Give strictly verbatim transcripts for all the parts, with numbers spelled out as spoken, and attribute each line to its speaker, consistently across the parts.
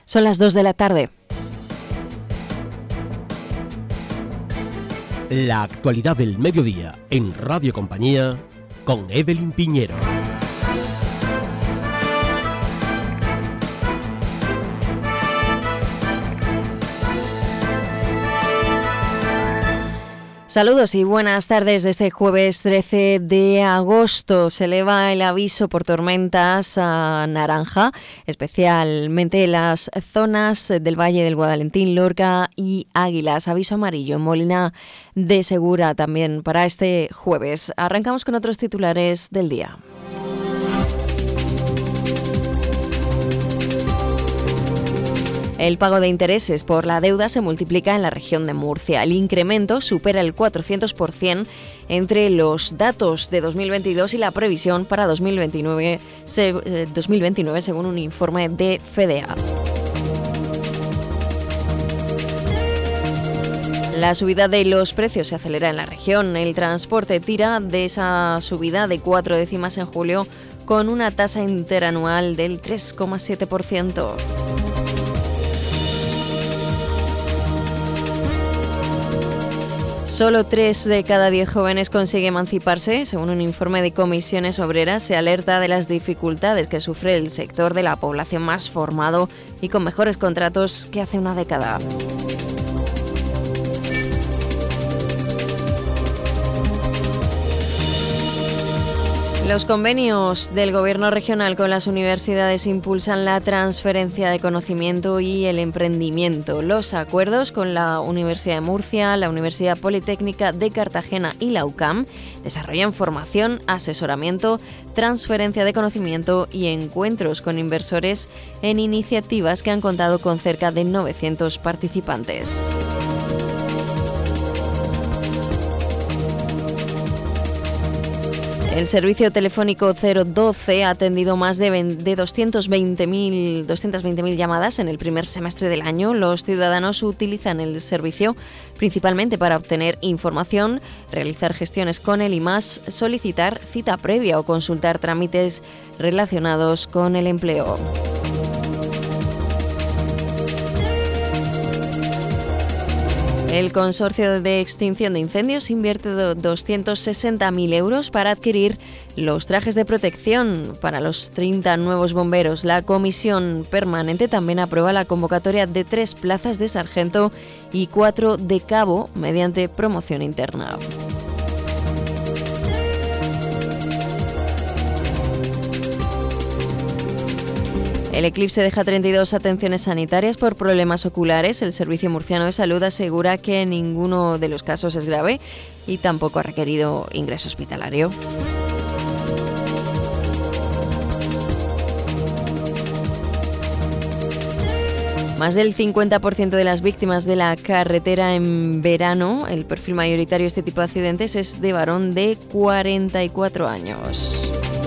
Speaker 1: Son las dos de la tarde.
Speaker 2: La actualidad del mediodía en Radio Compañía con Evelyn Piñero.
Speaker 1: Saludos y buenas tardes. Este jueves trece de agosto se eleva el aviso por tormentas a naranja, especialmente en las zonas del Valle del Guadalentín, Lorca y Águilas. Aviso amarillo en Molina de Segura también para este jueves. Arrancamos con otros titulares del día. El pago de intereses por la deuda se multiplica en la región de Murcia. El incremento supera el cuatrocientos por ciento entre los datos de dos mil veintidós y la previsión para dos mil veintinueve, dos mil veintinueve según un informe de FEDEA. La subida de los precios se acelera en la región. El transporte tira de esa subida de cuatro décimas en julio con una tasa interanual del tres coma siete por ciento. Solo tres de cada diez jóvenes consigue emanciparse. Según un informe de Comisiones Obreras, se alerta de las dificultades que sufre el sector de la población más formado y con mejores contratos que hace una década. Los convenios del Gobierno regional con las universidades impulsan la transferencia de conocimiento y el emprendimiento. Los acuerdos con la Universidad de Murcia, la Universidad Politécnica de Cartagena y la U C A M desarrollan formación, asesoramiento, transferencia de conocimiento y encuentros con inversores en iniciativas que han contado con cerca de novecientos participantes. El servicio telefónico cero doce ha atendido más de doscientas veinte mil llamadas en el primer semestre del año. Los ciudadanos utilizan el servicio principalmente para obtener información, realizar gestiones con el I M A S, solicitar cita previa o consultar trámites relacionados con el empleo. El Consorcio de Extinción de Incendios invierte doscientos sesenta mil euros para adquirir los trajes de protección para los treinta nuevos bomberos. La Comisión Permanente también aprueba la convocatoria de tres plazas de sargento y cuatro de cabo mediante promoción interna. El Eclipse deja treinta y dos atenciones sanitarias por problemas oculares. El Servicio Murciano de Salud asegura que ninguno de los casos es grave y tampoco ha requerido ingreso hospitalario. Más del cincuenta por ciento de las víctimas de la carretera en verano, el perfil mayoritario de este tipo de accidentes es de varón de cuarenta y cuatro años.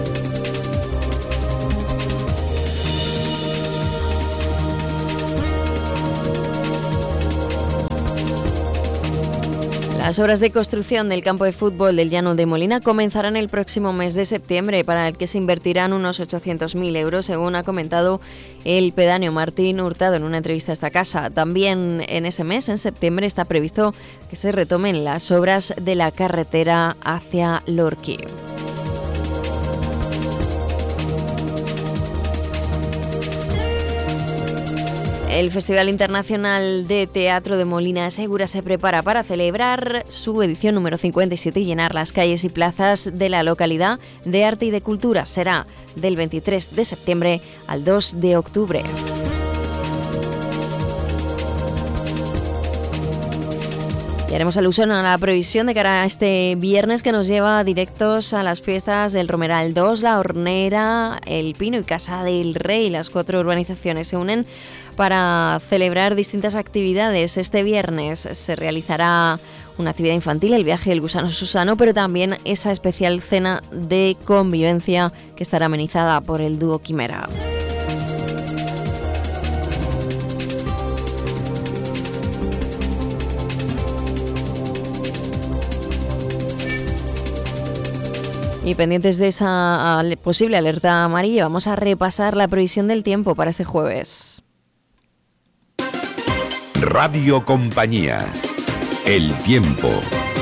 Speaker 1: Las obras de construcción del campo de fútbol del Llano de Molina comenzarán el próximo mes de septiembre, para el que se invertirán unos ochocientos mil euros, según ha comentado el pedáneo Martín Hurtado en una entrevista a esta casa. También en ese mes, en septiembre, está previsto que se retomen las obras de la carretera hacia Lorquí. El Festival Internacional de Teatro de Molina de Segura se prepara para celebrar su edición número cincuenta y siete y llenar las calles y plazas de la localidad de arte y de cultura. Será del veintitrés de septiembre al dos de octubre. Y haremos alusión a la previsión de cara a este viernes, que nos lleva directos a las fiestas del Romeral dos, La Hornera, El Pino y Casa del Rey. Las cuatro urbanizaciones se unen para celebrar distintas actividades. Este viernes se realizará una actividad infantil, el viaje del gusano Susano, pero también esa especial cena de convivencia que estará amenizada por el dúo Quimera. Y pendientes de esa posible alerta amarilla, vamos a repasar la previsión del tiempo para este jueves.
Speaker 3: Radio Compañía. El tiempo.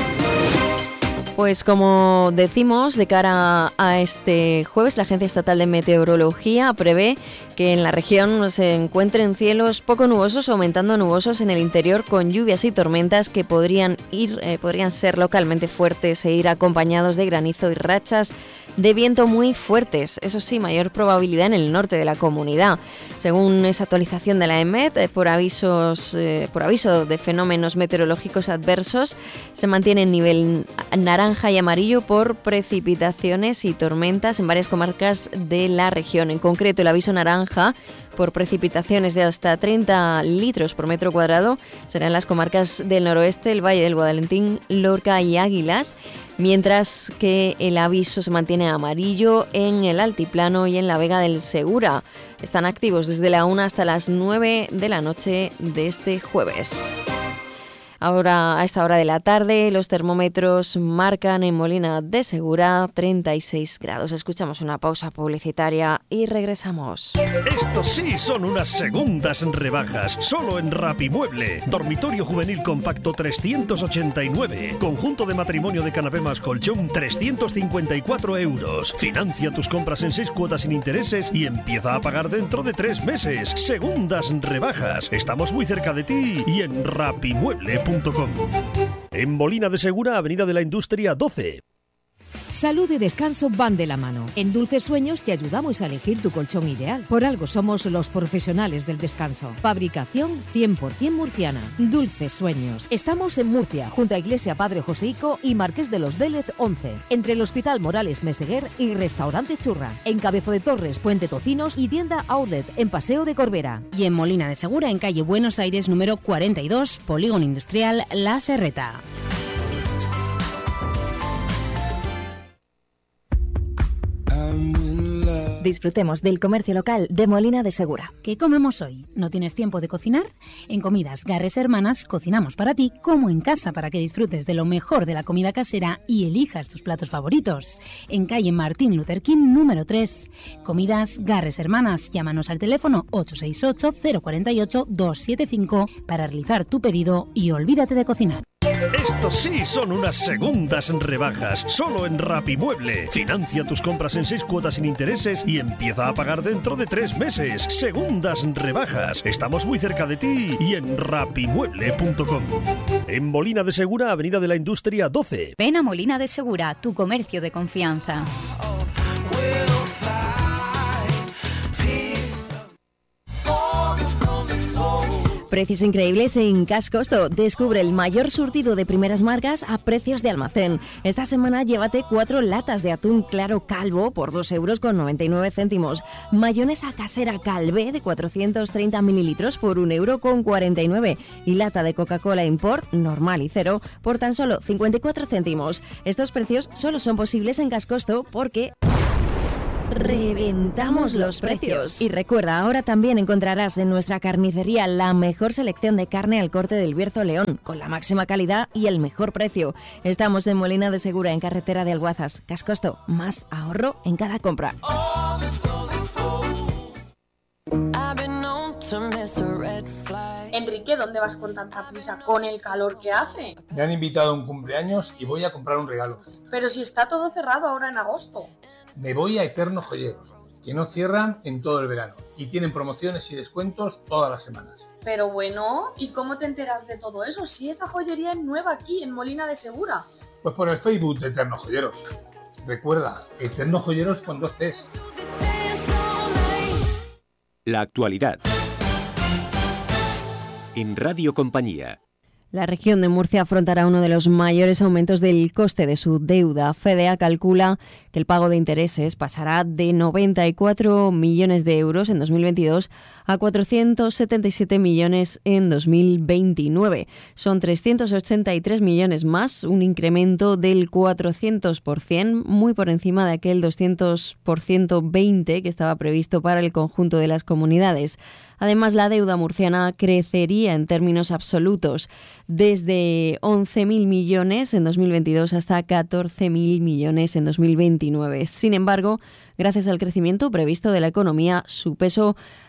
Speaker 1: Pues como decimos, de cara a este jueves, la Agencia Estatal de Meteorología prevé que en la región se encuentren cielos poco nubosos, aumentando nubosos en el interior, con lluvias y tormentas que podrían ir, eh, podrían ser localmente fuertes e ir acompañados de granizo y rachas de viento muy fuertes. Eso sí, mayor probabilidad en el norte de la comunidad. Según esa actualización de la EMET, eh, por avisos, eh, por aviso de fenómenos meteorológicos adversos, se mantiene en nivel naranja y amarillo por precipitaciones y tormentas en varias comarcas de la región. En concreto, el aviso naranja por precipitaciones de hasta treinta litros por metro cuadrado serán las comarcas del noroeste, el Valle del Guadalentín, Lorca y Águilas, mientras que el aviso se mantiene amarillo en el altiplano y en la Vega del Segura. Están activos desde la una hasta las nueve de la noche de este jueves. Ahora, a esta hora de la tarde, los termómetros marcan en Molina de Segura treinta y seis grados. Escuchamos una pausa publicitaria y regresamos.
Speaker 4: Estos sí son unas segundas rebajas, solo en Rapimueble. Dormitorio juvenil compacto trescientos ochenta y nueve. Conjunto de matrimonio de canapé más colchón trescientos cincuenta y cuatro euros. Financia tus compras en seis cuotas sin intereses y empieza a pagar dentro de tres meses. Segundas rebajas. Estamos muy cerca de ti y en Rapimueble. En Molina de Segura, Avenida de la Industria doce.
Speaker 5: Salud y descanso van de la mano. En Dulces Sueños te ayudamos a elegir tu colchón ideal. Por algo somos los profesionales del descanso. Fabricación cien por ciento murciana. Dulces Sueños. Estamos en Murcia, junto a Iglesia Padre Joseico y Marqués de los Vélez once. Entre el Hospital Morales Meseguer y Restaurante Churra. En Cabezo de Torres, Puente Tocinos y tienda Outlet en Paseo de Corbera.
Speaker 6: Y en Molina de Segura, en calle Buenos Aires número cuarenta y dos, Polígono Industrial La Serreta.
Speaker 7: Disfrutemos del comercio local de Molina de Segura.
Speaker 6: ¿Qué comemos hoy? ¿No tienes tiempo de cocinar? En Comidas Garres Hermanas cocinamos para ti como en casa para que disfrutes de lo mejor de la comida casera y elijas tus platos favoritos. En calle Martín Luther King número tres. Comidas Garres Hermanas. Llámanos al teléfono ocho seis ocho, cero cuatro ocho, dos siete cinco para realizar tu pedido y olvídate de cocinar.
Speaker 4: Estos sí son unas segundas rebajas, solo en Rapimueble. Financia tus compras en seis cuotas sin intereses y empieza a pagar dentro de tres meses. Segundas rebajas. Estamos muy cerca de ti y en rapimueble punto com. En Molina de Segura, Avenida de la Industria doce.
Speaker 8: Ven a Molina de Segura, tu comercio de confianza.
Speaker 7: Precios increíbles en Cash Costo. Descubre el mayor surtido de primeras marcas a precios de almacén. Esta semana llévate cuatro latas de atún claro calvo por dos euros con noventa y nueve céntimos. Mayonesa casera Calvé de cuatrocientos treinta mililitros por un euro con cuarenta y nueve. Y lata de Coca-Cola Import normal y cero por tan solo cincuenta y cuatro céntimos. Estos precios solo son posibles en Cash Costo porque reventamos los precios. Y recuerda, ahora también encontrarás en nuestra carnicería la mejor selección de carne al corte del Bierzo León, con la máxima calidad y el mejor precio. Estamos en Molina de Segura, en carretera de Alguazas. Cash Costo, más ahorro en cada compra.
Speaker 9: Enrique, ¿dónde vas con tanta prisa con el calor que hace?
Speaker 10: Me han invitado a un cumpleaños y voy a comprar un regalo.
Speaker 9: Pero si está todo cerrado ahora en agosto.
Speaker 10: Me voy a Eterno Joyeros, que no cierran en todo el verano y tienen promociones y descuentos todas las semanas.
Speaker 9: Pero bueno, ¿y cómo te enteras de todo eso si esa joyería es nueva aquí en Molina de Segura?
Speaker 10: Pues por el Facebook de Eterno Joyeros. Recuerda, Eterno Joyeros con dos T's.
Speaker 2: La actualidad en Radio Compañía.
Speaker 1: La región de Murcia afrontará uno de los mayores aumentos del coste de su deuda. Fedea calcula que el pago de intereses pasará de noventa y cuatro millones de euros en dos mil veintidós a cuatrocientos setenta y siete millones en dos mil veintinueve. Son trescientos ochenta y tres millones más, un incremento del cuatrocientos por ciento, muy por encima de aquel doscientos por ciento veinte que estaba previsto para el conjunto de las comunidades. Además, la deuda murciana crecería en términos absolutos, desde once mil millones en dos mil veintidós hasta catorce mil millones en dos mil veintinueve. Sin embargo, gracias al crecimiento previsto de la economía, su peso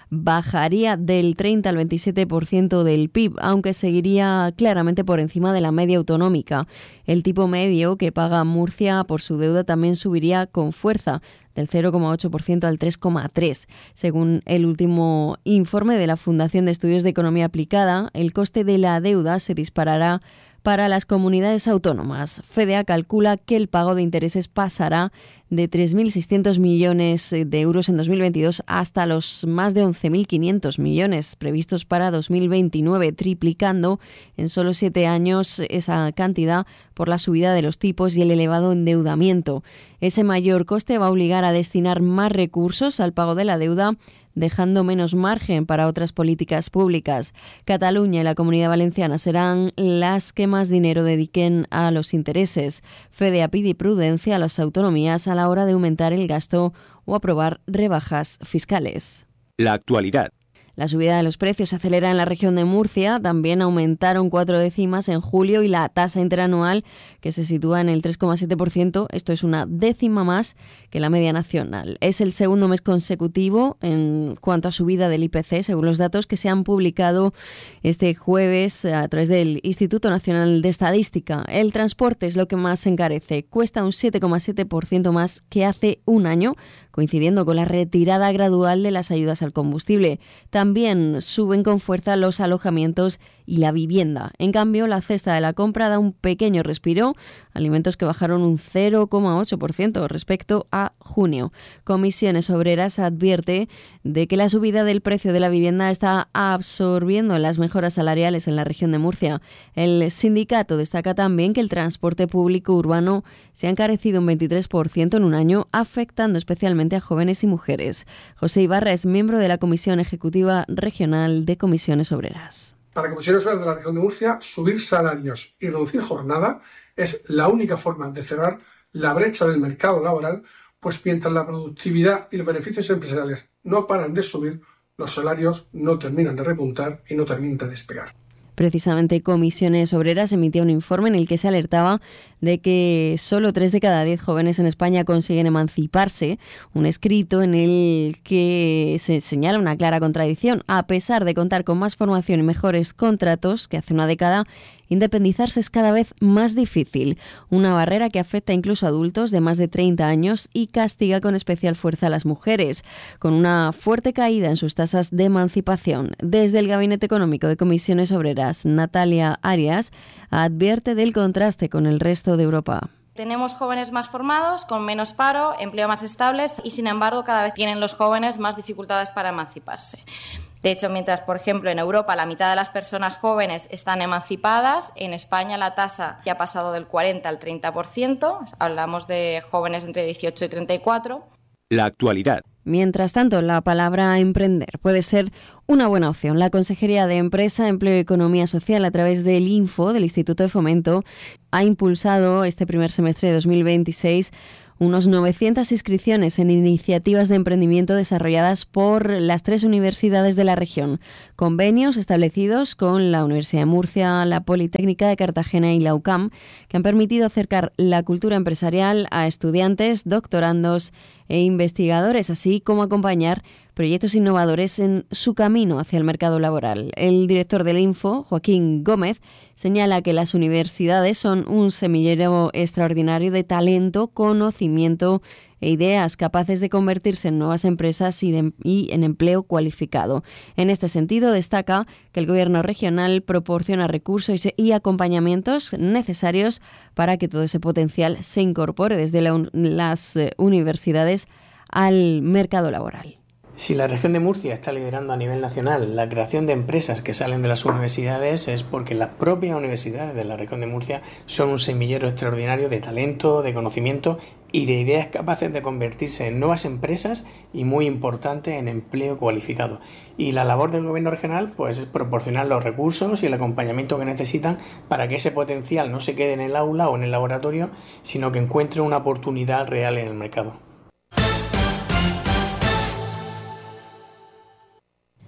Speaker 1: bajaría del treinta al veintisiete por ciento del P I B, aunque seguiría claramente por encima de la media autonómica. El tipo medio que paga Murcia por su deuda también subiría con fuerza, del cero coma ocho por ciento al tres coma tres por ciento. Según el último informe de la Fundación de Estudios de Economía Aplicada, el coste de la deuda se disparará para las comunidades autónomas. FEDEA calcula que el pago de intereses pasará de tres mil seiscientos millones de euros en dos mil veintidós hasta los más de once mil quinientos millones previstos para dos mil veintinueve, triplicando en solo siete años esa cantidad por la subida de los tipos y el elevado endeudamiento. Ese mayor coste va a obligar a destinar más recursos al pago de la deuda, dejando menos margen para otras políticas públicas. Cataluña y la Comunidad Valenciana serán las que más dinero dediquen a los intereses. FEDEA pide prudencia a las autonomías a la hora de aumentar el gasto o aprobar rebajas fiscales.
Speaker 2: La actualidad.
Speaker 1: La subida de los precios se acelera en la región de Murcia. También aumentaron cuatro décimas en julio y la tasa interanual, que se sitúa en el tres coma siete por ciento, esto es una décima más que la media nacional. Es el segundo mes consecutivo en cuanto a subida del I P C, según los datos que se han publicado este jueves a través del Instituto Nacional de Estadística. El transporte es lo que más se encarece. Cuesta un siete coma siete por ciento más que hace un año, coincidiendo con la retirada gradual de las ayudas al combustible. También suben con fuerza los alojamientos y la vivienda. En cambio, la cesta de la compra da un pequeño respiro, alimentos que bajaron un cero coma ocho por ciento respecto a junio. Comisiones Obreras advierte de que la subida del precio de la vivienda está absorbiendo las mejoras salariales en la región de Murcia. El sindicato destaca también que el transporte público urbano se ha encarecido un veintitrés por ciento en un año, afectando especialmente a jóvenes y mujeres. José Ibarra es miembro de la Comisión Ejecutiva Regional de Comisiones Obreras.
Speaker 11: Para Comisiones Obreras de la región de Murcia, subir salarios y reducir jornada es la única forma de cerrar la brecha del mercado laboral, pues mientras la productividad y los beneficios empresariales no paran de subir, los salarios no terminan de repuntar y no terminan de despegar.
Speaker 1: Precisamente Comisiones Obreras emitía un informe en el que se alertaba de que solo tres de cada diez jóvenes en España consiguen emanciparse, un escrito en el que se señala una clara contradicción. A pesar de contar con más formación y mejores contratos que hace una década, independizarse es cada vez más difícil, una barrera que afecta incluso a adultos de más de treinta años y castiga con especial fuerza a las mujeres, con una fuerte caída en sus tasas de emancipación. Desde el Gabinete Económico de Comisiones Obreras, Natalia Arias advierte del contraste con el resto de Europa.
Speaker 12: Tenemos jóvenes más formados, con menos paro, empleo más estables y, sin embargo, cada vez tienen los jóvenes más dificultades para emanciparse. De hecho, mientras, por ejemplo, en Europa la mitad de las personas jóvenes están emancipadas, en España la tasa ya ha pasado del cuarenta al treinta por ciento, hablamos de jóvenes entre dieciocho y treinta y cuatro.
Speaker 2: La actualidad.
Speaker 1: Mientras tanto, la palabra emprender puede ser una buena opción. La Consejería de Empresa, Empleo y Economía Social, a través del Info, del Instituto de Fomento, ha impulsado este primer semestre de dos mil veintiséis unos novecientas inscripciones en iniciativas de emprendimiento desarrolladas por las tres universidades de la región. Convenios establecidos con la Universidad de Murcia, la Politécnica de Cartagena y la U C A M, que han permitido acercar la cultura empresarial a estudiantes, doctorandos e investigadores, así como acompañar proyectos innovadores en su camino hacia el mercado laboral. El director del Info, Joaquín Gómez, señala que las universidades son un semillero extraordinario de talento, conocimiento e ideas capaces de convertirse en nuevas empresas y, de, y en empleo cualificado. En este sentido, destaca que el Gobierno regional proporciona recursos y acompañamientos necesarios para que todo ese potencial se incorpore desde la, las eh, universidades al mercado laboral.
Speaker 13: Si la región de Murcia está liderando a nivel nacional la creación de empresas que salen de las universidades, es porque las propias universidades de la región de Murcia son un semillero extraordinario de talento, de conocimiento y de ideas capaces de convertirse en nuevas empresas y, muy importante, en empleo cualificado. Y la labor del gobierno regional pues, es proporcionar los recursos y el acompañamiento que necesitan para que ese potencial no se quede en el aula o en el laboratorio, sino que encuentre una oportunidad real en el mercado.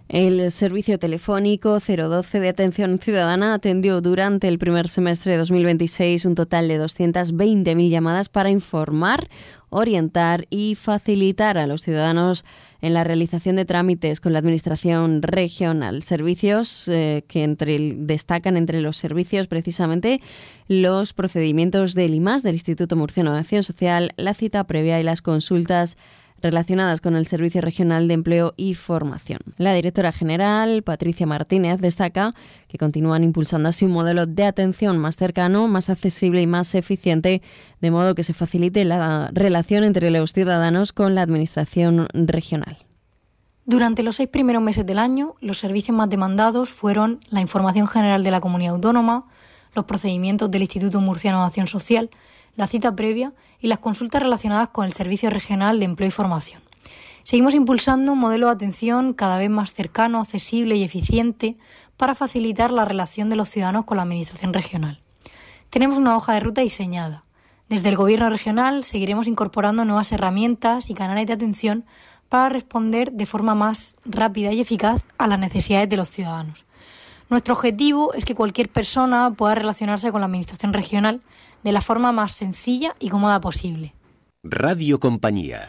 Speaker 1: El servicio telefónico cero doce de atención ciudadana atendió durante el primer semestre de dos mil veintiséis un total de doscientas veinte mil llamadas para informar, orientar y facilitar a los ciudadanos en la realización de trámites con la Administración regional. Servicios eh, que entre, destacan entre los servicios precisamente los procedimientos del I M A S, del Instituto Murciano de Acción Social, la cita previa y las consultas relacionadas con el Servicio Regional de Empleo y Formación. La directora general, Patricia Martínez, destaca que continúan impulsando así un modelo de atención más cercano, más accesible y más eficiente, de modo que se facilite la relación entre los ciudadanos con la Administración regional.
Speaker 14: Durante los seis primeros meses del año, los servicios más demandados fueron la información general de la comunidad autónoma, los procedimientos del Instituto Murciano de Acción Social, la cita previa y las consultas relacionadas con el Servicio Regional de Empleo y Formación. Seguimos impulsando un modelo de atención cada vez más cercano, accesible y eficiente para facilitar la relación de los ciudadanos con la Administración regional. Tenemos una hoja de ruta diseñada. Desde el Gobierno regional seguiremos incorporando nuevas herramientas y canales de atención para responder de forma más rápida y eficaz a las necesidades de los ciudadanos. Nuestro objetivo es que cualquier persona pueda relacionarse con la Administración regional de la forma más sencilla y cómoda posible.
Speaker 2: Radio Compañía.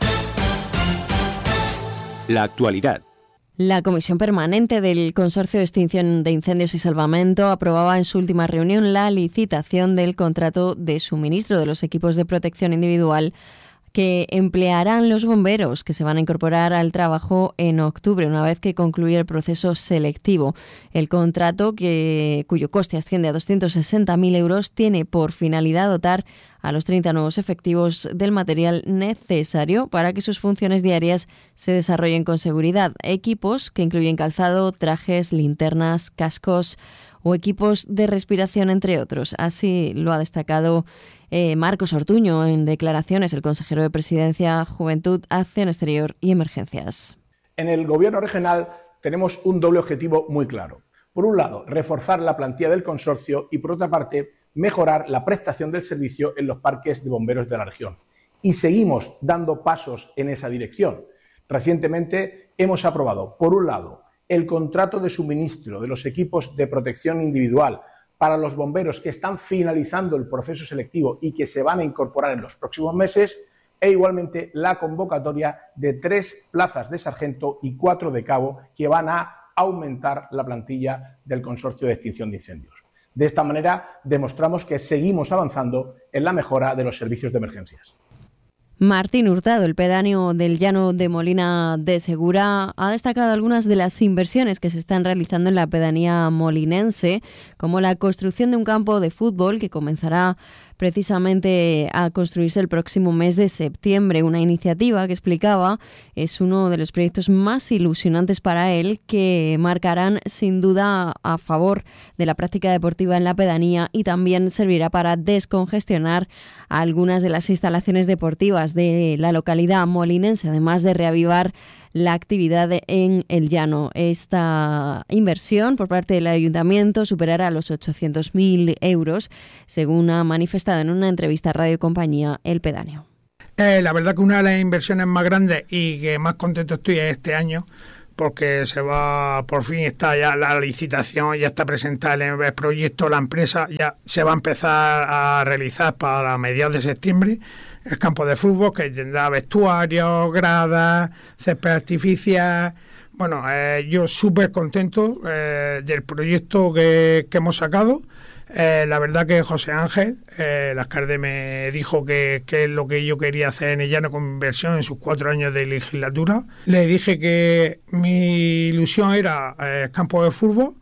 Speaker 2: La actualidad.
Speaker 1: La Comisión Permanente del Consorcio de Extinción de Incendios y Salvamento aprobaba en su última reunión la licitación del contrato de suministro de los equipos de protección individual que emplearán los bomberos, que se van a incorporar al trabajo en octubre, una vez que concluya el proceso selectivo. El contrato, que, cuyo coste asciende a doscientos sesenta mil euros, tiene por finalidad dotar a los treinta nuevos efectivos del material necesario para que sus funciones diarias se desarrollen con seguridad. Equipos que incluyen calzado, trajes, linternas, cascos o equipos de respiración, entre otros. Así lo ha destacado eh, Marcos Ortuño en declaraciones, el consejero de Presidencia, Juventud, Acción Exterior y Emergencias.
Speaker 15: En el Gobierno regional tenemos un doble objetivo muy claro. Por un lado, reforzar la plantilla del consorcio y, por otra parte, mejorar la prestación del servicio en los parques de bomberos de la región. Y seguimos dando pasos en esa dirección. Recientemente hemos aprobado, por un lado, el contrato de suministro de los equipos de protección individual para los bomberos que están finalizando el proceso selectivo y que se van a incorporar en los próximos meses, e igualmente la convocatoria de tres plazas de sargento y cuatro de cabo que van a aumentar la plantilla del Consorcio de Extinción de Incendios. De esta manera demostramos que seguimos avanzando en la mejora de los servicios de emergencias.
Speaker 1: Martín Hurtado, el pedáneo del Llano de Molina de Segura, ha destacado algunas de las inversiones que se están realizando en la pedanía molinense, como la construcción de un campo de fútbol que comenzará precisamente a construirse el próximo mes de septiembre. Una iniciativa que, explicaba, es uno de los proyectos más ilusionantes para él, que marcarán sin duda a favor de la práctica deportiva en la pedanía y también servirá para descongestionar algunas de las instalaciones deportivas de la localidad molinense, además de reavivar la actividad en el llano. Esta inversión por parte del ayuntamiento superará los ochocientos mil euros, según ha manifestado en una entrevista a Radio Compañía el pedáneo.
Speaker 11: Eh, la verdad que una de las inversiones más grandes y que más contento estoy es este año, porque se va, por fin está ya la licitación, ya está presentada el proyecto, la empresa ya se va a empezar a realizar para mediados de septiembre. El campo de fútbol, que tendrá vestuarios, gradas, césped artificial. Bueno, eh, yo súper contento eh, del proyecto que, que hemos sacado. Eh, la verdad que José Ángel, eh, el alcalde, me dijo que, que es lo que yo quería hacer en el llano con inversión en sus cuatro años de legislatura. Le dije que mi ilusión era eh, el campo de fútbol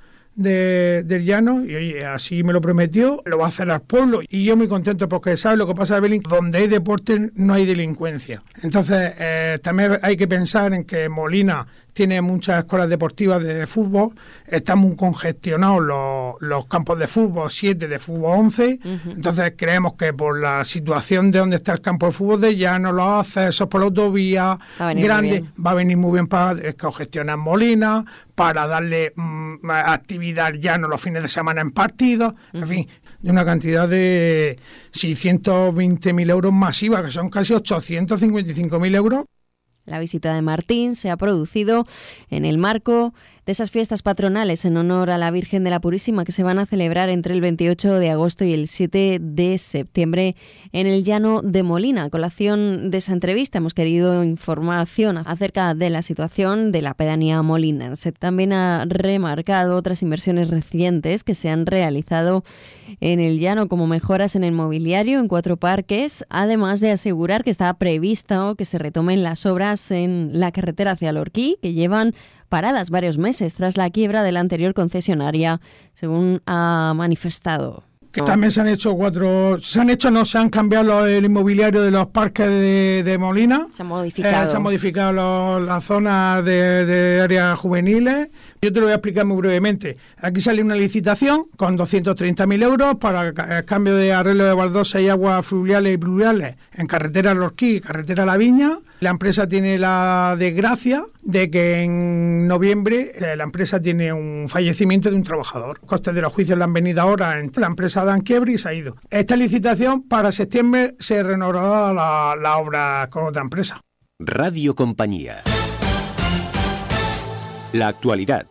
Speaker 11: De, del llano, y oye, así me lo prometió, lo va a hacer al pueblo, y yo muy contento porque sabe lo que pasa, Belín, donde hay deporte no hay delincuencia. Entonces eh, también hay que pensar en que Molina tiene muchas escuelas deportivas de fútbol, están muy congestionados los, los campos de fútbol, siete de fútbol, once, uh-huh. Entonces creemos que por la situación de donde está el campo de fútbol de llano, los accesos por la autovía grande, va a venir muy bien para congestionar Molina, para darle mmm, actividad al llano los fines de semana en partidos, uh-huh. En fin, de una cantidad de seiscientos veinte mil euros masiva, que son casi ochocientos cincuenta y cinco mil euros.
Speaker 1: La visita de Martín se ha producido en el marco de esas fiestas patronales en honor a la Virgen de la Purísima que se van a celebrar entre el veintiocho de agosto y el siete de septiembre en el Llano de Molina. A colación de esa entrevista hemos querido información acerca de la situación de la pedanía molinense. También ha remarcado otras inversiones recientes que se han realizado en el llano, como mejoras en el mobiliario en cuatro parques, además de asegurar que está previsto que se retomen las obras en la carretera hacia Lorquí, que llevan paradas varios meses tras la quiebra de la anterior concesionaria, según ha manifestado.
Speaker 11: Que también se han hecho cuatro, se han hecho, no se han cambiado el inmobiliario de los parques de, de Molina.
Speaker 1: Se han modificado.
Speaker 11: Eh, se han modificado los, las zonas de, de áreas juveniles. Yo te lo voy a explicar muy brevemente. Aquí sale una licitación con doscientos treinta mil euros para el cambio de arreglo de baldosas y aguas fluviales y pluviales en carretera Lorquí y carretera La Viña. La empresa tiene la desgracia de que en noviembre eh, la empresa tiene un fallecimiento de un trabajador. Costes de los juicios le han venido ahora, en la empresa dan quiebra y se ha ido. Esta licitación para septiembre se renovará la, la obra con otra empresa.
Speaker 2: Radio Compañía. La actualidad.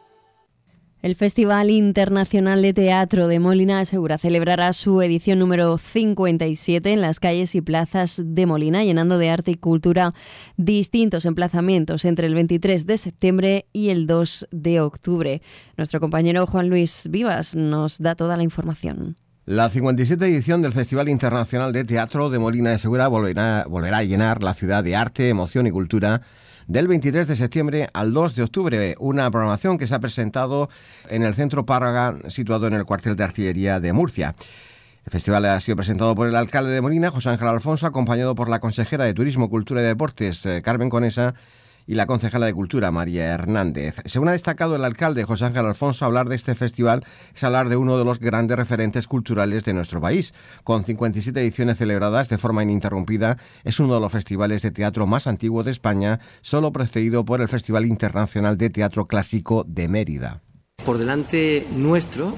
Speaker 1: El Festival Internacional de Teatro de Molina de Segura celebrará su edición número cincuenta y siete en las calles y plazas de Molina, llenando de arte y cultura distintos emplazamientos entre el veintitrés de septiembre y el dos de octubre. Nuestro compañero Juan Luis Vivas nos da toda la información.
Speaker 16: La cincuenta y siete edición del Festival Internacional de Teatro de Molina de Segura volverá, volverá a llenar la ciudad de arte, emoción y cultura del veintitrés de septiembre al dos de octubre, una programación que se ha presentado en el Centro Párraga, situado en el cuartel de artillería de Murcia. El festival ha sido presentado por el alcalde de Molina, José Ángel Alfonso, acompañado por la consejera de Turismo, Cultura y Deportes, eh, Carmen Conesa, y la concejala de Cultura, María Hernández. Según ha destacado el alcalde José Ángel Alfonso, hablar de este festival es hablar de uno de los grandes referentes culturales de nuestro país. Con cincuenta y siete ediciones celebradas de forma ininterrumpida, es uno de los festivales de teatro más antiguos de España, solo precedido por el Festival Internacional de Teatro Clásico de Mérida.
Speaker 17: Por delante nuestro,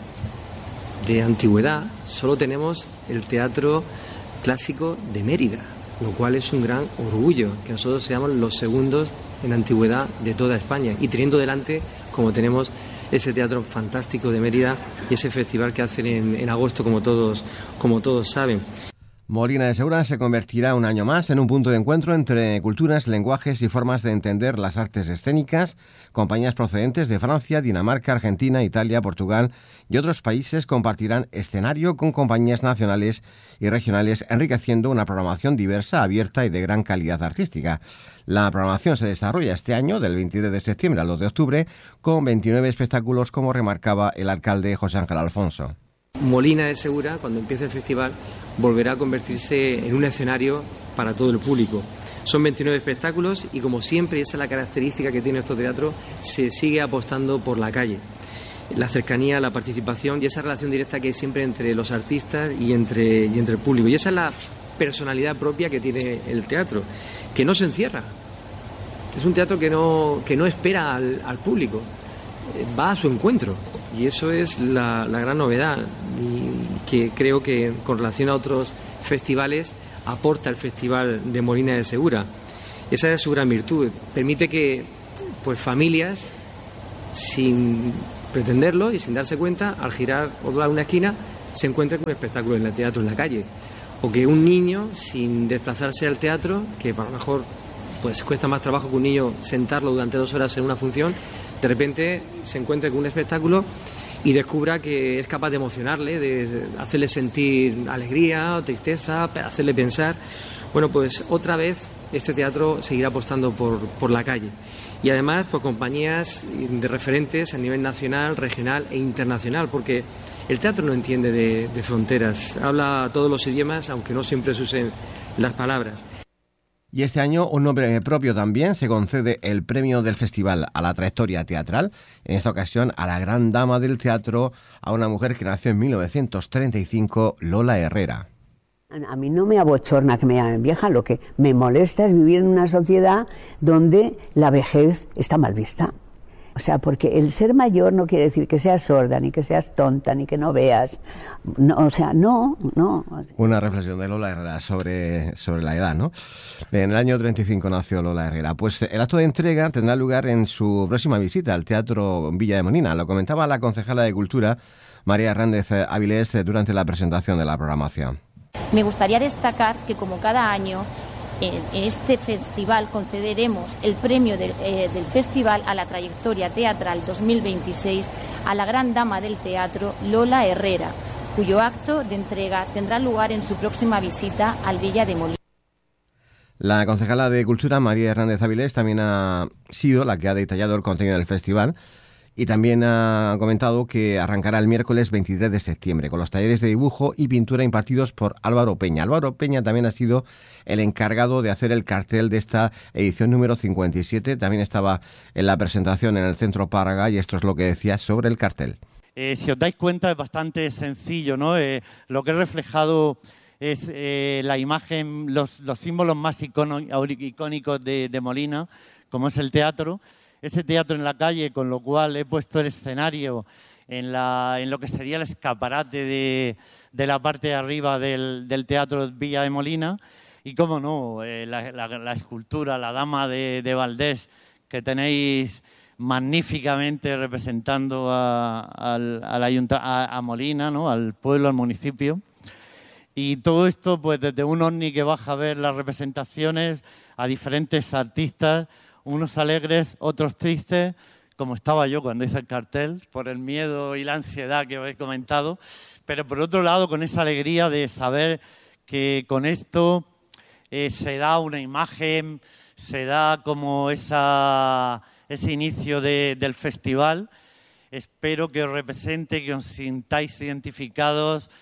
Speaker 17: de antigüedad, solo tenemos el Teatro Clásico de Mérida, lo cual es un gran orgullo, que nosotros seamos los segundos en antigüedad de toda España, y teniendo delante, como tenemos ese teatro fantástico de Mérida y ese festival que hacen en, en agosto, como todos, como todos saben.
Speaker 16: Molina de Segura se convertirá un año más en un punto de encuentro entre culturas, lenguajes y formas de entender las artes escénicas. Compañías procedentes de Francia, Dinamarca, Argentina, Italia, Portugal y otros países compartirán escenario con compañías nacionales y regionales, enriqueciendo una programación diversa, abierta y de gran calidad artística. La programación se desarrolla este año, del veintidós de septiembre al dos de octubre, con veintinueve espectáculos, como remarcaba el alcalde José Ángel Alfonso.
Speaker 17: Molina de Segura, cuando empiece el festival, volverá a convertirse en un escenario para todo el público. Son veintinueve espectáculos y, como siempre, y esa es la característica que tiene este teatro, se sigue apostando por la calle. La cercanía, la participación y esa relación directa que hay siempre entre los artistas y entre, y entre el público. Y esa es la personalidad propia que tiene el teatro, que no se encierra. Es un teatro que no, que no espera al, al público, va a su encuentro. Y eso es la, la gran novedad, y que creo que con relación a otros festivales aporta el Festival de Molina de Segura. Esa es su gran virtud. Permite que pues familias, sin pretenderlo y sin darse cuenta, al girar o dar una esquina, se encuentren con un espectáculo en el teatro, en la calle. O que un niño, sin desplazarse al teatro, que a lo mejor pues cuesta más trabajo que un niño sentarlo durante dos horas en una función, de repente se encuentre con un espectáculo y descubra que es capaz de emocionarle, de hacerle sentir alegría o tristeza, hacerle pensar. Bueno, pues otra vez este teatro seguirá apostando por, por la calle. Y además por compañías de referentes a nivel nacional, regional e internacional, porque el teatro no entiende de, de fronteras, habla todos los idiomas, aunque no siempre se usen las palabras.
Speaker 16: Y este año un nombre propio también se concede el premio del festival a la trayectoria teatral, en esta ocasión a la gran dama del teatro, a una mujer que nació en mil novecientos treinta y cinco, Lola Herrera.
Speaker 18: A mí no me abochorna que me llamen vieja, lo que me molesta es vivir en una sociedad donde la vejez está mal vista. O sea, porque el ser mayor no quiere decir que seas sorda, ni que seas tonta, ni que no veas. No, o sea, no, no.
Speaker 16: Una reflexión de Lola Herrera sobre, sobre la edad, ¿no? En el año treinta y cinco nació Lola Herrera. Pues el acto de entrega tendrá lugar en su próxima visita al Teatro Villa de Molina. Lo comentaba la concejala de Cultura, María Hernández Avilés, durante la presentación de la programación.
Speaker 19: Me gustaría destacar que, como cada año, en este festival concederemos el premio del, eh, del festival a la trayectoria teatral dos mil veintiséis a la gran dama del teatro Lola Herrera, cuyo acto de entrega tendrá lugar en su próxima visita al Villa de Molina.
Speaker 16: La concejala de Cultura, María Hernández Avilés, también ha sido la que ha detallado el contenido del festival y también ha comentado que arrancará el miércoles veintitrés de septiembre con los talleres de dibujo y pintura impartidos por Álvaro Peña. Álvaro Peña también ha sido el encargado de hacer el cartel de esta edición número cincuenta y siete. También estaba en la presentación en el Centro Párraga y esto es lo que decía sobre el cartel.
Speaker 20: Eh, si os dais cuenta es bastante sencillo, ¿no? Eh, lo que he reflejado es eh, la imagen, los, los símbolos más icono, icónicos de, de Molina, como es el teatro. Ese teatro en la calle, con lo cual he puesto el escenario en, la, en lo que sería el escaparate de, de la parte de arriba del, del Teatro Villa de Molina. Y, cómo no, eh, la, la, la escultura, la Dama de, de Valdés, que tenéis magníficamente representando a, al, al ayunta, a, a Molina, ¿no? Al pueblo, al municipio. Y todo esto, pues desde un ovni que baja a ver las representaciones, a diferentes artistas, unos alegres, otros tristes, como estaba yo cuando hice el cartel, por el miedo y la ansiedad que os he comentado, pero por otro lado con esa alegría de saber que con esto eh, se da una imagen, se da como esa, ese inicio de, del festival. Espero que os represente, que os sintáis identificados.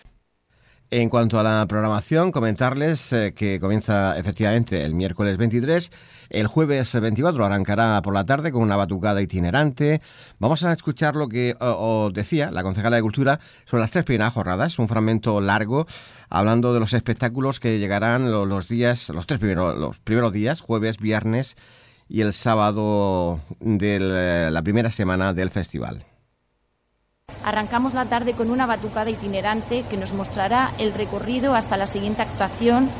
Speaker 16: En cuanto a la programación, comentarles eh, que comienza efectivamente el miércoles veintitrés, el jueves veinticuatro arrancará por la tarde con una batucada itinerante. Vamos a escuchar lo que os decía la concejala de Cultura sobre las tres primeras jornadas, un fragmento largo hablando de los espectáculos que llegarán los, los días, los tres primeros, los primeros días, jueves, viernes y el sábado de la primera semana del festival.
Speaker 19: Arrancamos la tarde con una batucada itinerante que nos mostrará el recorrido hasta la siguiente actuación,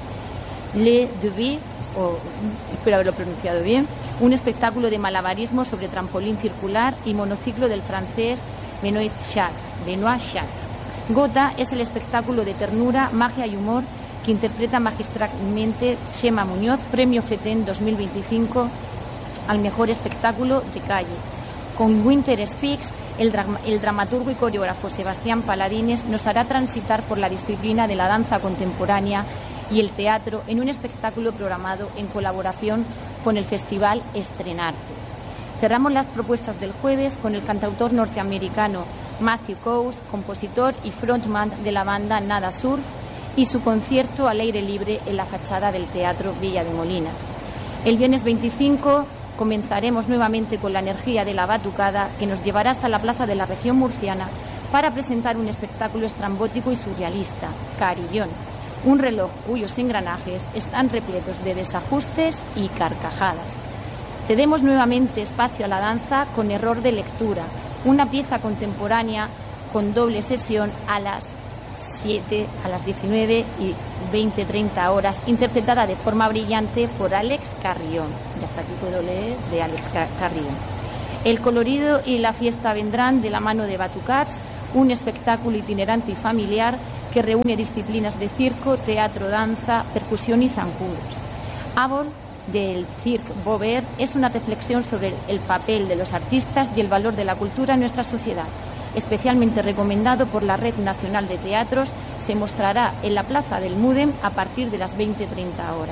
Speaker 19: Le Dubé, o espero haberlo pronunciado bien, un espectáculo de malabarismo sobre trampolín circular y monociclo del francés Benoît Jacques. Benoît Jacques. Gota es el espectáculo de ternura, magia y humor que interpreta magistralmente Chema Muñoz, Premio FETEN dos mil veinticinco al mejor espectáculo de calle. Con Winter Speaks, el, dra el dramaturgo y coreógrafo Sebastián Paladines nos hará transitar por la disciplina de la danza contemporánea y el teatro en un espectáculo programado en colaboración con el Festival Estrenarte. Cerramos las propuestas del jueves con el cantautor norteamericano Matthew Coase, compositor y frontman de la banda Nada Surf, y su concierto al aire libre en la fachada del Teatro Villa de Molina. El viernes veinticinco comenzaremos nuevamente con la energía de la batucada que nos llevará hasta la plaza de la región murciana para presentar un espectáculo estrambótico y surrealista, Carillón, un reloj cuyos engranajes están repletos de desajustes y carcajadas. Cedemos nuevamente espacio a la danza con Error de lectura, una pieza contemporánea con doble sesión a las siete, a las diecinueve y veinte treinta horas, interpretada de forma brillante por Alex Carrión. Y hasta aquí puedo leer de Alex Carrión. El colorido y la fiesta vendrán de la mano de Batucats, un espectáculo itinerante y familiar que reúne disciplinas de circo, teatro, danza, percusión y zancudos. Avon, del Cirque Bover, es una reflexión sobre el papel de los artistas y el valor de la cultura en nuestra sociedad. Especialmente recomendado por la Red Nacional de Teatros, se mostrará en la Plaza del Mudem a partir de las veinte treinta horas.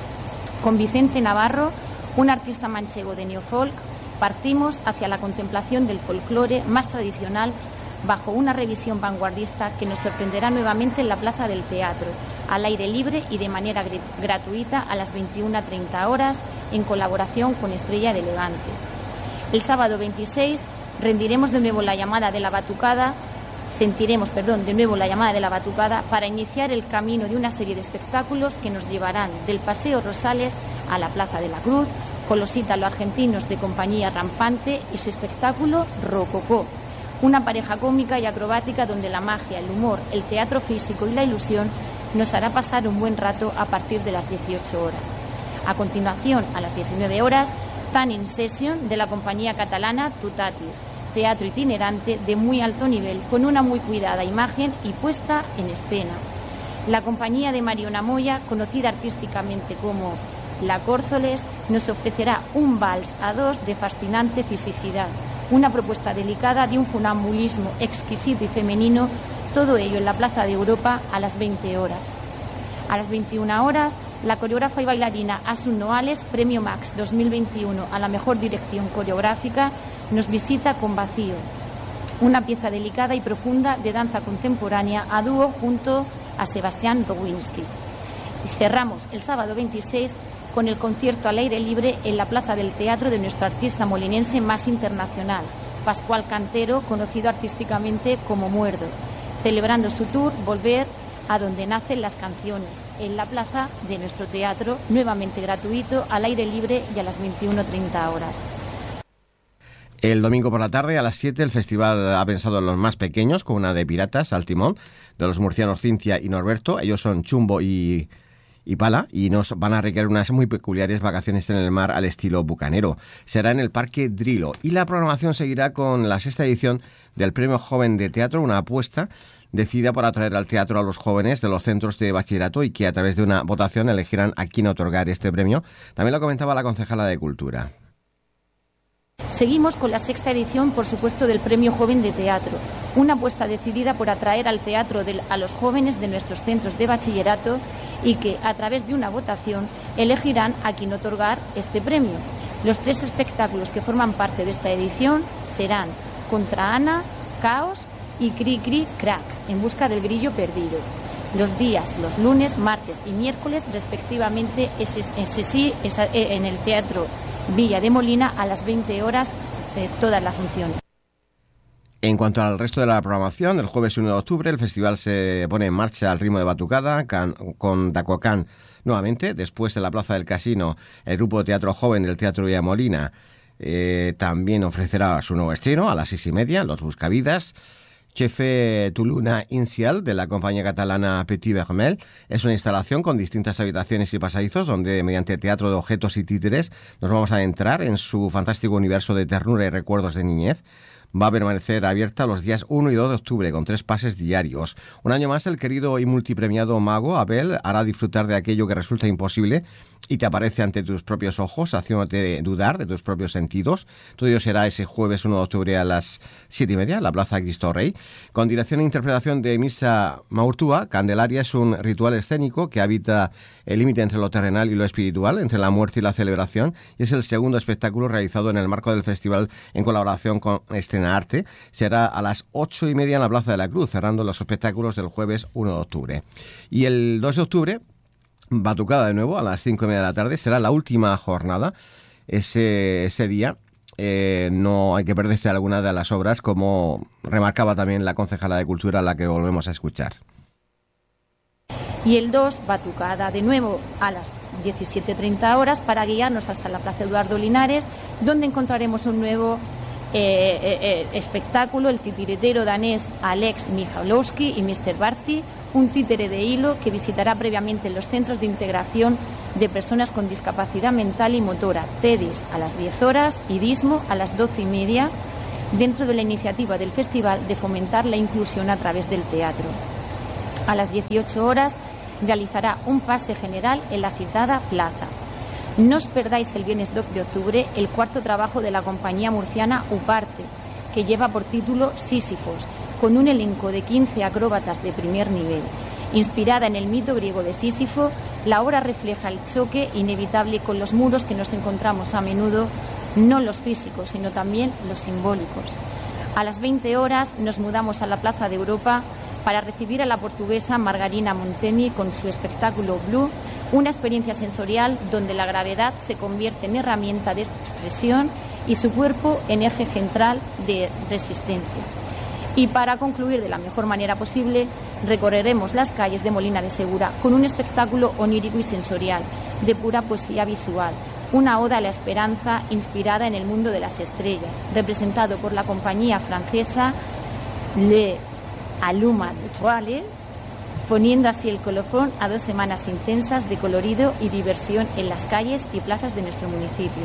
Speaker 19: Con Vicente Navarro, un artista manchego de neofolk, partimos hacia la contemplación del folclore más tradicional bajo una revisión vanguardista que nos sorprenderá nuevamente en la Plaza del Teatro, al aire libre y de manera gratuita a las veintiuna treinta horas, en colaboración con Estrella de Levante. El sábado veintiséis rendiremos de nuevo la llamada de la batucada, sentiremos, perdón, de nuevo la llamada de la batucada para iniciar el camino de una serie de espectáculos que nos llevarán del Paseo Rosales a la Plaza de la Cruz, con los ítalo-argentinos de Compañía Rampante y su espectáculo Rococó, una pareja cómica y acrobática donde la magia, el humor, el teatro físico y la ilusión nos hará pasar un buen rato a partir de las dieciocho horas. A continuación, a las diecinueve horas, Tanning Session de la compañía catalana Tutatis, teatro itinerante de muy alto nivel con una muy cuidada imagen y puesta en escena. La compañía de Mariona Moya, conocida artísticamente como La Córzoles, nos ofrecerá un vals a dos de fascinante fisicidad, una propuesta delicada de un funambulismo exquisito y femenino, todo ello en la Plaza de Europa a las veinte horas. A las veintiuna horas, la coreógrafa y bailarina Asun Noales, Premio Max dos mil veintiuno a la mejor dirección coreográfica, nos visita con Vacío, una pieza delicada y profunda de danza contemporánea a dúo junto a Sebastián Rowinski. Y cerramos el sábado veintiséis con el concierto al aire libre en la Plaza del Teatro de nuestro artista molinense más internacional, Pascual Cantero, conocido artísticamente como Muerdo, celebrando su tour Volver a donde nacen las canciones, en la plaza de nuestro teatro, nuevamente gratuito, al aire libre y a las veintiuna treinta horas.
Speaker 16: El domingo por la tarde a las siete el festival ha pensado en los más pequeños con una de piratas al timón de los murcianos Cintia y Norberto. Ellos son Chumbo y, y Pala y nos van a requerir unas muy peculiares vacaciones en el mar al estilo bucanero. Será en el Parque Drilo y la programación seguirá con la sexta edición del Premio Joven de Teatro, una apuesta decidida por atraer al teatro a los jóvenes de los centros de bachillerato y que a través de una votación elegirán a quién otorgar este premio. También lo comentaba la concejala de Cultura.
Speaker 19: Seguimos con la sexta edición, por supuesto, del Premio Joven de Teatro, una apuesta decidida por atraer al teatro de, a los jóvenes de nuestros centros de bachillerato y que, a través de una votación, elegirán a quién otorgar este premio. Los tres espectáculos que forman parte de esta edición serán Contra Ana, Caos y Cri Cri Crack, en busca del grillo perdido. Los días, los lunes, martes y miércoles, respectivamente, ese, ese sí, esa, en el Teatro Villa de Molina a las veinte horas de todas las funciones.
Speaker 16: En cuanto al resto de la programación, el jueves uno de octubre el festival se pone en marcha al ritmo de batucada can, con Dacocán nuevamente. Después de la Plaza del Casino, el grupo de teatro joven del Teatro Villa de Molina eh, también ofrecerá su nuevo estreno a las seis y media, Los Buscavidas. Chefe Tuluna Incial, de la compañía catalana Petit Vermel, es una instalación con distintas habitaciones y pasadizos donde, mediante teatro de objetos y títeres, nos vamos a adentrar en su fantástico universo de ternura y recuerdos de niñez. Va a permanecer abierta los días uno y dos de octubre con tres pases diarios. Un año más, el querido y multipremiado mago Abel hará disfrutar de aquello que resulta imposible y te aparece ante tus propios ojos, haciéndote dudar de tus propios sentidos. Todo ello será ese jueves uno de octubre a las siete y media, en la Plaza Cristo Rey. Con dirección e interpretación de Misa Maurtúa, Candelaria es un ritual escénico que habita el límite entre lo terrenal y lo espiritual, entre la muerte y la celebración, y es el segundo espectáculo realizado en el marco del festival en colaboración con Estrena Arte. Será a las ocho y media en la Plaza de la Cruz, cerrando los espectáculos del jueves uno de octubre. Y el dos de octubre, batucada de nuevo a las cinco y media de la tarde, será la última jornada. Ese, ese día eh, no hay que perderse alguna de las obras, como remarcaba también la concejala de Cultura, a la que volvemos a escuchar.
Speaker 19: Y el dos, batucada de nuevo a las diecisiete treinta horas para guiarnos hasta la Plaza Eduardo Linares, donde encontraremos un nuevo eh, eh, espectáculo, el titiritero danés Alex Michalowski y mister Barty, un títere de hilo que visitará previamente los centros de integración de personas con discapacidad mental y motora, TEDIS, a las diez horas y DISMO a las doce y media, dentro de la iniciativa del festival de fomentar la inclusión a través del teatro. A las dieciocho horas realizará un pase general en la citada plaza. No os perdáis el viernes dos de octubre el cuarto trabajo de la compañía murciana Uparte, que lleva por título Sísifos, con un elenco de quince acróbatas de primer nivel. Inspirada en el mito griego de Sísifo, la obra refleja el choque inevitable con los muros que nos encontramos a menudo, no los físicos, sino también los simbólicos. A las veinte horas nos mudamos a la Plaza de Europa para recibir a la portuguesa Margarina Monteni con su espectáculo Blue, una experiencia sensorial donde la gravedad se convierte en herramienta de expresión y su cuerpo en eje central de resistencia. Y para concluir de la mejor manera posible, recorreremos las calles de Molina de Segura con un espectáculo onírico y sensorial, de pura poesía visual, una oda a la esperanza inspirada en el mundo de las estrellas, representado por la compañía francesa Le Allumades d'Étoiles, poniendo así el colofón a dos semanas intensas de colorido y diversión en las calles y plazas de nuestro municipio.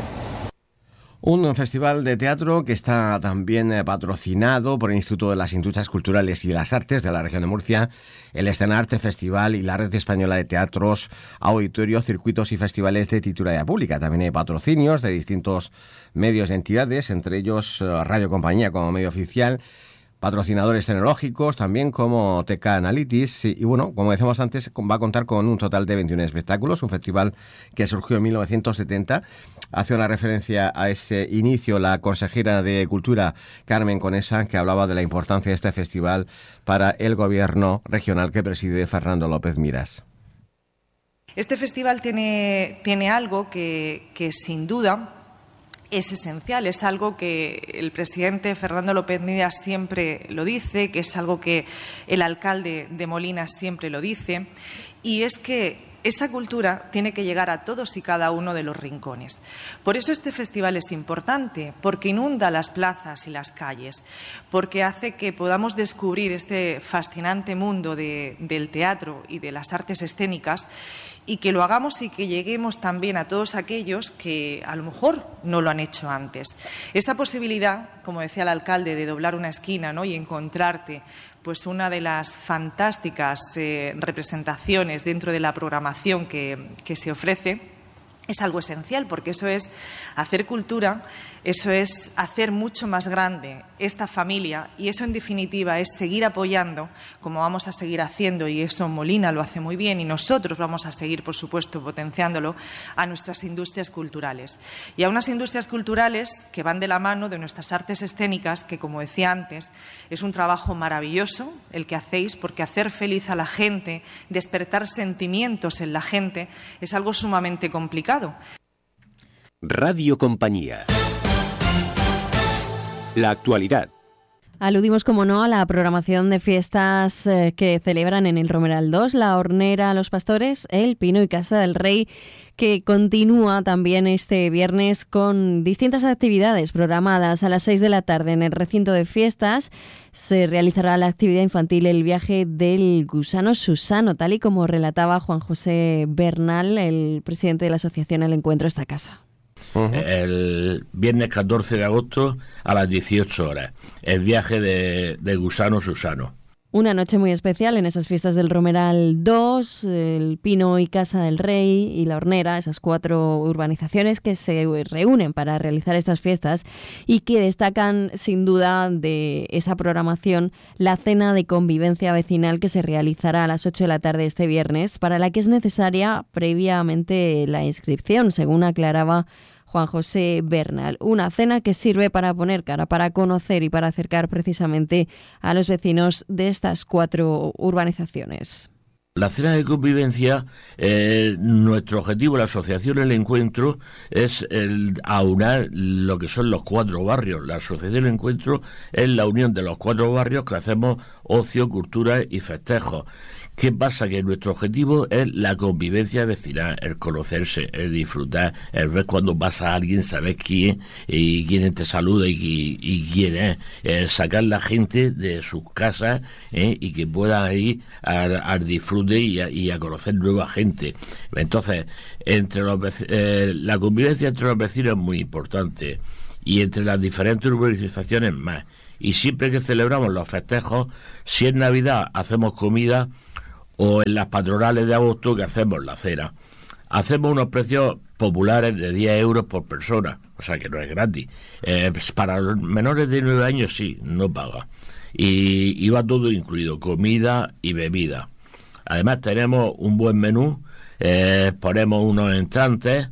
Speaker 16: Un festival de teatro que está también eh, patrocinado por el Instituto de las Industrias Culturales y las Artes de la región de Murcia, el Escenarte Festival y la Red Española de Teatros, Auditorios, Circuitos y Festivales de Titularidad Pública. También hay patrocinios de distintos medios y entidades, entre ellos eh, Radio Compañía como medio oficial, patrocinadores tecnológicos, también como T K Analytics y, y bueno, como decíamos antes, va a contar con un total de veintiún espectáculos, un festival que surgió en mil novecientos setenta. Hace una referencia a ese inicio la consejera de Cultura, Carmen Conesa, que hablaba de la importancia de este festival para el gobierno regional que preside Fernando López Miras.
Speaker 21: Este festival tiene, tiene algo que, que sin duda es esencial, es algo que el presidente Fernando López Miras siempre lo dice, que es algo que el alcalde de Molina siempre lo dice, y es que esa cultura tiene que llegar a todos y cada uno de los rincones. Por eso este festival es importante, porque inunda las plazas y las calles, porque hace que podamos descubrir este fascinante mundo de, del teatro y de las artes escénicas, y que lo hagamos y que lleguemos también a todos aquellos que a lo mejor no lo han hecho antes. Esa posibilidad, como decía el alcalde, de doblar una esquina, ¿no?, y encontrarte pues una de las fantásticas eh, representaciones dentro de la programación que, que se ofrece, es algo esencial, porque eso es hacer cultura, eso es hacer mucho más grande esta familia, y eso en definitiva es seguir apoyando, como vamos a seguir haciendo, y eso Molina lo hace muy bien y nosotros vamos a seguir, por supuesto, potenciándolo, a nuestras industrias culturales. Y a unas industrias culturales que van de la mano de nuestras artes escénicas, que, como decía antes, es un trabajo maravilloso el que hacéis, porque hacer feliz a la gente, despertar sentimientos en la gente, es algo sumamente complicado.
Speaker 2: Radio Compañía. La actualidad.
Speaker 1: Aludimos, como no, a la programación de fiestas eh, que celebran en el Romeral dos, la Hornera, los Pastores, el Pino y Casa del Rey, que continúa también este viernes con distintas actividades programadas. A las seis de la tarde en el recinto de fiestas se realizará la actividad infantil El viaje del gusano Susano, tal y como relataba Juan José Bernal, el presidente de la asociación El Encuentro Esta Casa.
Speaker 22: Uh-huh. El viernes catorce de agosto a las dieciocho horas, el viaje de, de gusano Susano.
Speaker 1: Una noche muy especial en esas fiestas del Romeral dos, el Pino y Casa del Rey y la Hornera, esas cuatro urbanizaciones que se reúnen para realizar estas fiestas y que destacan sin duda de esa programación la cena de convivencia vecinal que se realizará a las ocho de la tarde este viernes, para la que es necesaria previamente la inscripción, según aclaraba Juan José Bernal. Una cena que sirve para poner cara, para conocer y para acercar precisamente a los vecinos de estas cuatro urbanizaciones.
Speaker 22: La cena de convivencia, eh, nuestro objetivo, la asociación El Encuentro, es el aunar lo que son los cuatro barrios. La asociación El Encuentro es la unión de los cuatro barrios que hacemos ocio, cultura y festejos. ¿Qué pasa? Que nuestro objetivo es la convivencia vecinal, el conocerse, el disfrutar, el ver cuando pasa alguien, saber quién y quién te saluda y, y, y quién es, el sacar la gente de sus casas ¿eh? y que puedan ir al, al disfrute y a, y a conocer nueva gente. Entonces, entre los eh, la convivencia entre los vecinos es muy importante, y entre las diferentes urbanizaciones más. Y siempre que celebramos los festejos, si es Navidad hacemos comida, o en las patronales de agosto que hacemos la cena. Hacemos unos precios populares de diez euros por persona, o sea que no es gratis. Eh, pues para los menores de nueve años sí, no paga. Y, y va todo incluido, comida y bebida. Además tenemos un buen menú, eh, ponemos unos entrantes,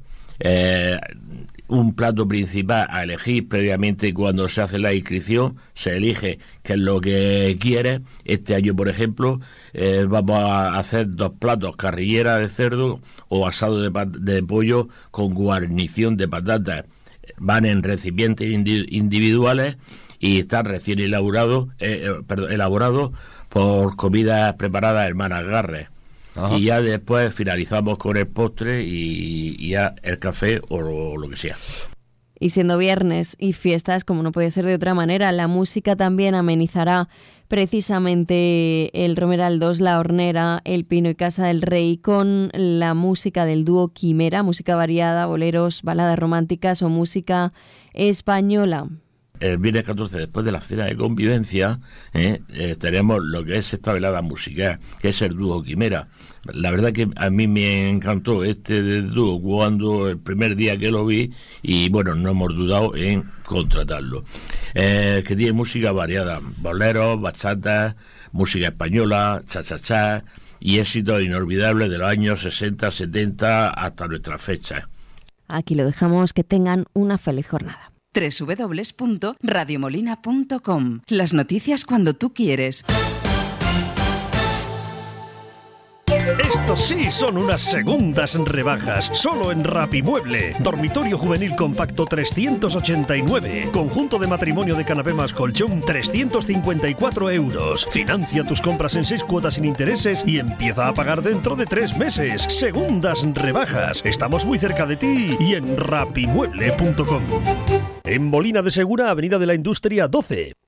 Speaker 22: eh, un plato principal a elegir previamente cuando se hace la inscripción, se elige qué es lo que quiere. Este año, por ejemplo, eh, vamos a hacer dos platos, carrillera de cerdo o asado de, pat- de pollo con guarnición de patatas. Van en recipientes indi- individuales y están recién elaborados, eh, perdón, elaborados por comidas preparadas hermanas Garres. Ajá. Y ya después finalizamos con el postre y, y ya el café o lo, lo que sea.
Speaker 1: Y siendo viernes y fiestas, como no puede ser de otra manera, la música también amenizará precisamente el Romeral dos, La Hornera, El Pino y Casa del Rey, con la música del dúo Quimera, música variada, boleros, baladas románticas o música española.
Speaker 22: El viernes catorce, después de la cena de convivencia, eh, eh, tenemos lo que es esta velada musical, que es el dúo Quimera. La verdad que a mí me encantó este dúo cuando el primer día que lo vi, y bueno, no hemos dudado en contratarlo. Eh, que tiene música variada, boleros, bachatas, música española, cha-cha-cha, y éxitos inolvidables de los años sesenta, setenta hasta nuestras fechas.
Speaker 1: Aquí lo dejamos, que tengan una feliz jornada.
Speaker 3: doble u doble u doble u punto radio molina punto com. Las noticias cuando tú quieres.
Speaker 4: Estos sí son unas segundas rebajas, solo en Rapimueble. Dormitorio juvenil compacto trescientos ochenta y nueve. Conjunto de matrimonio de canapé más colchón trescientos cincuenta y cuatro euros. Financia tus compras en seis cuotas sin intereses y empieza a pagar dentro de tres meses. Segundas rebajas. Estamos muy cerca de ti y en rapimueble punto com. En Molina de Segura, Avenida de la Industria doce.